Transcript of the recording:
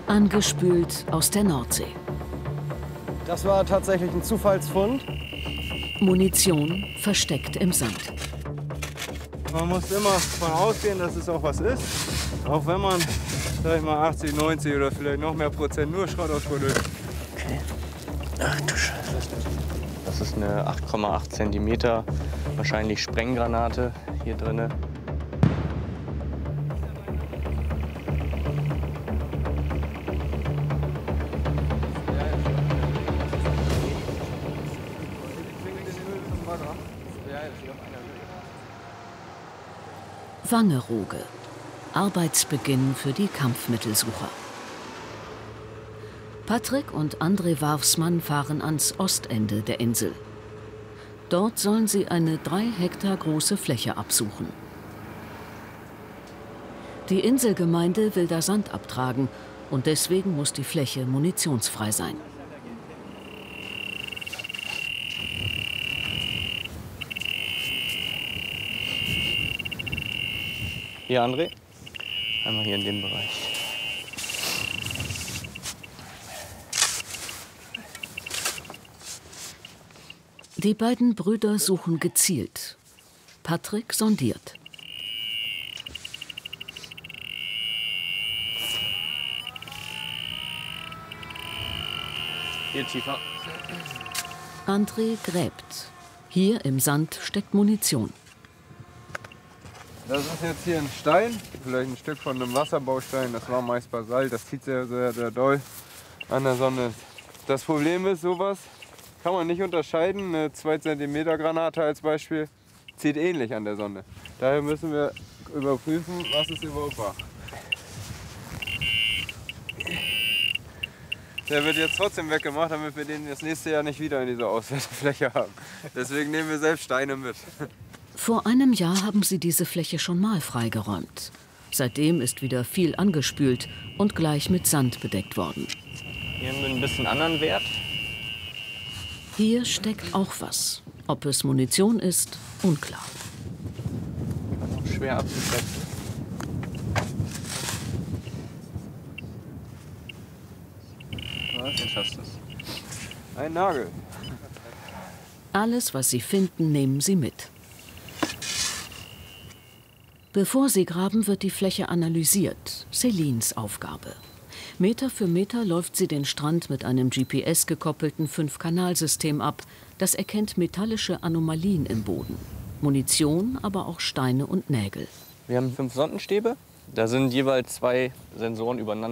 Angespült aus der Nordsee. Das war tatsächlich ein Zufallsfund. Munition versteckt im Sand. Man muss immer davon ausgehen, dass es auch was ist. Auch wenn man, sag ich mal, 80, 90 oder vielleicht noch mehr Prozent nur Schrott ausbuddelt. Okay. Ach du Scheiße. Das ist eine 8,8 cm, wahrscheinlich Sprenggranate hier drin. Wangerooge. Arbeitsbeginn für die Kampfmittelsucher. Patrick und André Warfsmann fahren ans Ostende der Insel. Dort sollen sie eine 3 Hektar große Fläche absuchen. Die Inselgemeinde will da Sand abtragen und deswegen muss die Fläche munitionsfrei sein. Hier, André. Einmal hier in dem Bereich. Die beiden Brüder suchen gezielt. Patrick sondiert. Hier tiefer. André gräbt. Hier im Sand steckt Munition. Das ist jetzt hier ein Stein, vielleicht ein Stück von einem Wasserbaustein. Das war meist Basalt, das zieht sehr, sehr, sehr doll an der Sonne. Das Problem ist, sowas kann man nicht unterscheiden. Eine 2 cm Granate als Beispiel zieht ähnlich an der Sonne. Daher müssen wir überprüfen, was es überhaupt war. Der wird jetzt trotzdem weggemacht, damit wir den das nächste Jahr nicht wieder in dieser Auswertefläche haben. Deswegen nehmen wir selbst Steine mit. Vor einem Jahr haben sie diese Fläche schon mal freigeräumt. Seitdem ist wieder viel angespült und gleich mit Sand bedeckt worden. Hier haben wir einen bisschen anderen Wert. Hier steckt auch was. Ob es Munition ist, unklar. Noch schwer abzuschätzen. Jetzt hast du es. Ein Nagel. Alles, was sie finden, nehmen sie mit. Bevor sie graben, wird die Fläche analysiert. Celines Aufgabe. Meter für Meter läuft sie den Strand mit einem GPS-gekoppelten 5-Kanalsystem ab. Das erkennt metallische Anomalien im Boden. Munition, aber auch Steine und Nägel. Wir haben 5 Sondenstäbe. Da sind jeweils 2 Sensoren übereinander.